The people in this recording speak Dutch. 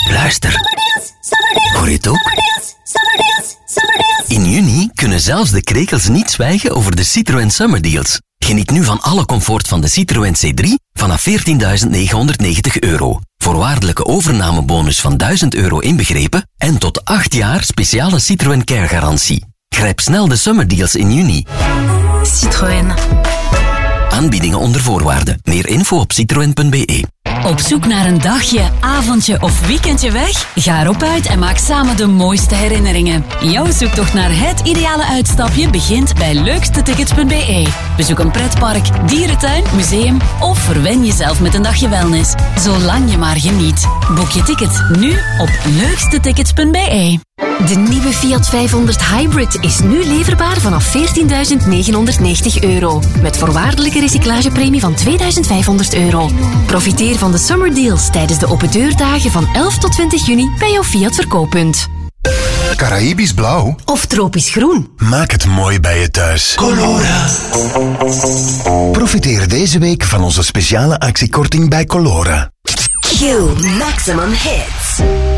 Luister. Hoor je het ook? In juni kunnen zelfs de krekels niet zwijgen over de Citroën Summer Deals. Geniet nu van alle comfort van de Citroën C3 vanaf €14.990. Voorwaardelijke overnamebonus van €1.000 inbegrepen en tot 8 jaar speciale Citroën Care garantie. Grijp snel de Summer Deals in juni. Citroën. Aanbiedingen onder voorwaarden. Meer info op citroen.be. Op zoek naar een dagje, avondje of weekendje weg? Ga erop uit en maak samen de mooiste herinneringen. Jouw zoektocht naar het ideale uitstapje begint bij leukstetickets.be. Bezoek een pretpark, dierentuin, museum of verwen jezelf met een dagje wellness. Zolang je maar geniet. Boek je ticket nu op leukstetickets.be. De nieuwe Fiat 500 Hybrid is nu leverbaar vanaf €14.990. Met voorwaardelijke recyclagepremie van €2.500. Profiteer van de Summer Deals tijdens de open deurdagen van 11 tot 20 juni bij jouw Fiat verkooppunt. Caraïbisch blauw? Of tropisch groen? Maak het mooi bij je thuis. Colora. Profiteer deze week van onze speciale actiekorting bij Colora. Q Maximum Hits.